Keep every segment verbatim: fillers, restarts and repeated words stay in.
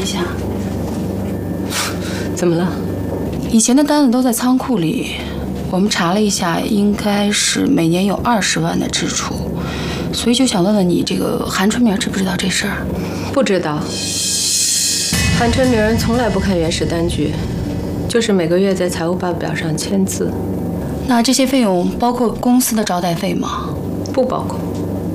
一下。 怎么了？ 以前的单子都在仓库里，我们查了一下，应该是每年有二十万的支出，所以就想问问你，这个韩春明知不知道这事儿？ 不知道。韩春明从来不看原始单据，就是每个月在财务报表上签字。 那这些费用包括公司的招待费吗？ 不包括。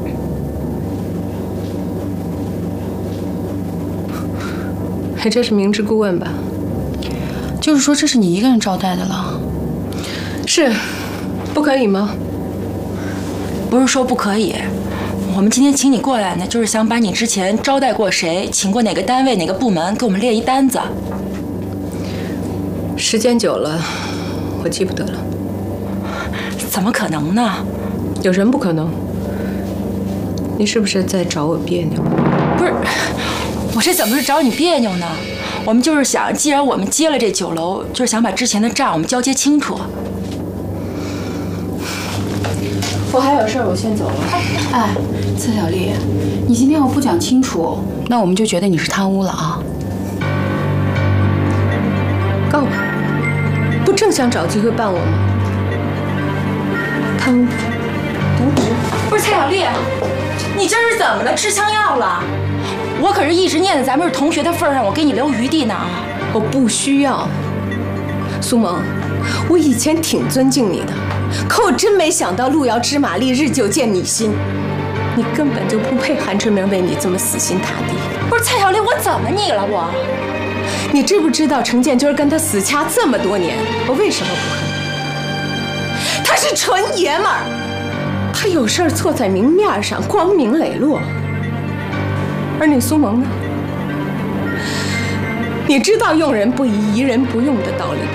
哎，这是明知故问吧？ 就是说这是你一个人招待的了？ 是，不可以吗？ 不是说不可以，我们今天请你过来呢，就是想把你之前招待过谁，请过哪个单位、哪个部门，给我们列一单子。 时间久了，我记不得了。 怎么可能呢？ 有人不可能。你是不是在找我别扭？ 不是，我这怎么是找你别扭呢？我们就是想，既然我们接了这酒楼，就是想把之前的账我们交接清楚。 我还有事儿，我先走了。 哎，蔡小丽，你今天要不讲清楚，那我们就觉得你是贪污了啊！ 告吧，不正想找机会办我吗？贪污、渎职。 不是蔡小丽，你这是怎么了？吃枪药了？我可是一直念在咱们是同学的份上，我给你留余地呢啊！ 我不需要。苏萌，我以前挺尊敬你的。可我真没想到路遥知马力，日久见你心。你根本就不配韩春明为你这么死心塌地。 不是蔡小丽，我怎么你了我？ 你知不知道程建军跟他死掐这么多年，我为什么不恨？他是纯爷们儿，他有事儿错在明面上，光明磊落。而你苏萌呢？你知道用人不疑，疑人不用的道理吧？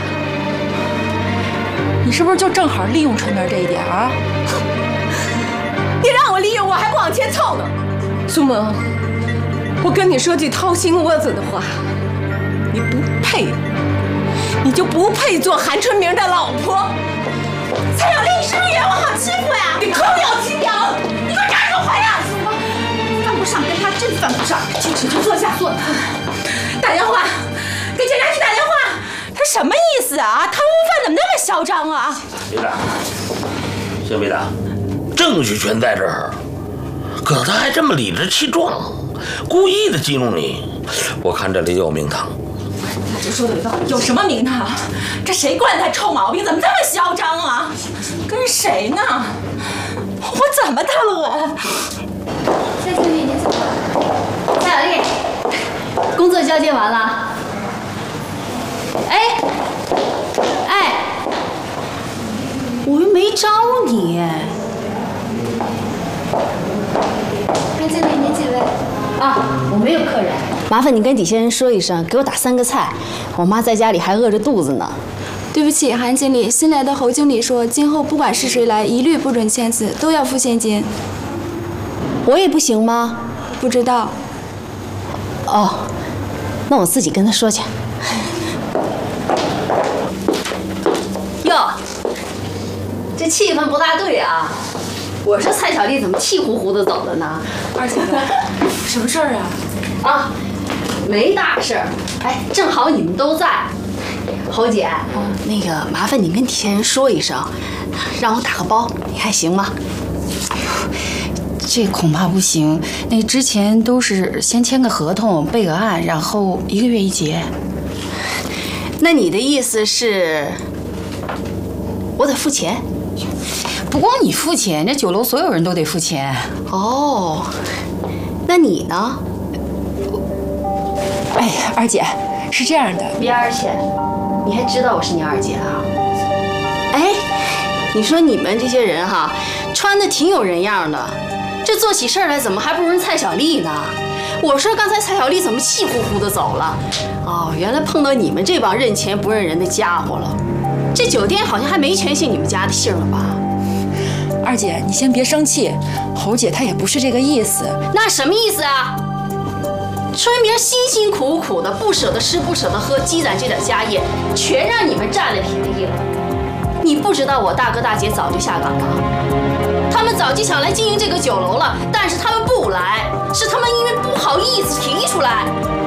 你是不是就正好利用春明这一点啊？ 你让我利用，我还不往前凑呢。苏萌，我跟你说句掏心窝子的话，你不配，你就不配做韩春明的老婆。蔡小丽，你是不是以为我好欺负呀？你空有其表，你给我站住回来！苏萌，犯不上跟他，真犯不上。听使就坐下，坐。打电话，给检察局打电话。 他什么意思啊？贪污犯怎么那么嚣张啊？ 别打，先别打，证据全在这儿。可他还这么理直气壮，故意的激怒你，我看这里有名堂。 那就说的有道理，有什么名堂？这谁惯他臭毛病？怎么这么嚣张啊？跟谁呢？我怎么的了我？ 蔡小丽，您怎么了？蔡小丽，工作交接完了。哎，哎，我又没招你。 韩经理，您几位？ 啊，我没有客人。 麻烦你跟底下人说一声，给我打三个菜。我妈在家里还饿着肚子呢。 对不起，韩经理，新来的侯经理说，今后不管是谁来，一律不准签字，都要付现金。 我也不行吗？ 不知道。 哦，那我自己跟他说去。哟，这气氛不大对啊！我说蔡小丽怎么气呼呼的走了呢？ 二姐，什么事儿啊？ 啊，没大事儿。哎，正好你们都在。侯姐，嗯、那个麻烦你跟底下人说一声，让我打个包，你还行吗？ 哎呦，这恐怕不行。那之前都是先签个合同，备个案，然后一个月一结。 那你的意思是，我得付钱？ 不光你付钱，这酒楼所有人都得付钱。 哦，那你呢？ 哎，二姐，是这样的， 别而且，你还知道我是你二姐啊？哎，你说你们这些人哈，穿的挺有人样的，这做起事儿来怎么还不如人蔡小丽呢？我说刚才蔡小丽怎么气呼呼的走了？哦，原来碰到你们这帮认钱不认人的家伙了。这酒店好像还没全姓你们家的姓了吧？ 二姐，你先别生气，侯姐她也不是这个意思。 那什么意思啊？春明辛辛苦苦的，不舍得吃不舍得喝，积攒这点家业，全让你们占了便宜了。你不知道我大哥大姐早就下岗了，他们早就想来经营这个酒楼了，但是他们不来，是他们因为不好意思提出来。